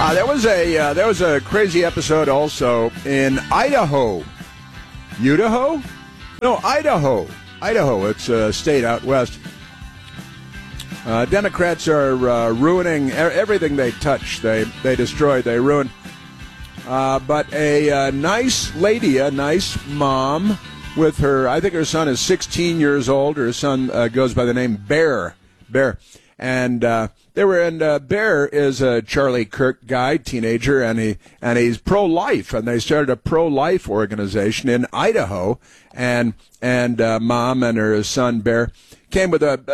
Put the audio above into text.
There was a crazy episode also in Idaho. Idaho. Idaho. It's a state out west. Democrats are ruining everything they touch. They destroy. They ruin. But a nice lady, a nice mom with her. I think her son is 16 years old. Her son goes by the name Bear. And they were in. Bear is a Charlie Kirk guy, teenager, and he's pro-life. And they started a pro-life organization in Idaho. And mom and her son Bear came with a